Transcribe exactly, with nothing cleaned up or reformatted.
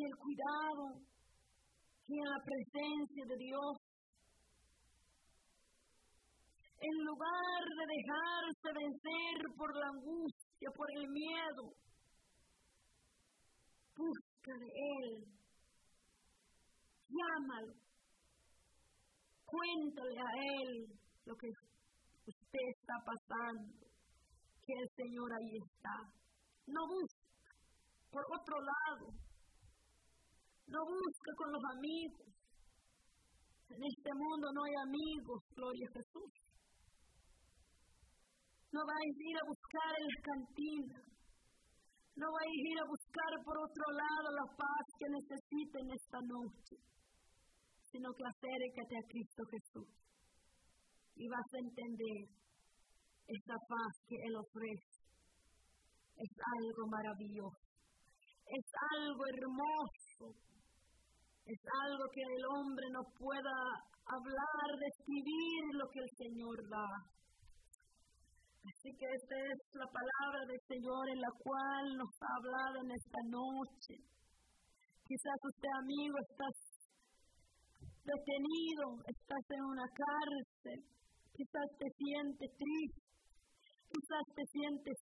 el cuidado y en la presencia de Dios. En lugar de dejarse vencer por la angustia, por el miedo, busca de Él, llámalo, cuéntale a Él lo que usted está pasando, que el Señor ahí está. No busca por otro lado, no busca con los amigos. En este mundo no hay amigos, gloria a Jesús. No vais a ir a buscar en las cantinas. No vais a ir a buscar por otro lado la paz que necesiten esta noche, sino que acércate a Cristo Jesús y vas a entender esta paz que Él ofrece. Es algo maravilloso, es algo hermoso, es algo que el hombre no pueda hablar, describir lo que el Señor da. Así que esta es la palabra del Señor en la cual nos ha hablado en esta noche. Quizás usted, amigo, estás detenido, estás en una cárcel, quizás te sientes triste, quizás te sientes